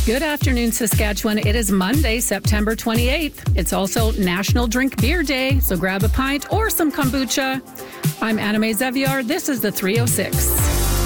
Good afternoon, Saskatchewan. It is Monday, September 28th. It's also National Drink Beer Day, so grab a pint or some kombucha. I'm Anna Mae Zeviar. This is the 306.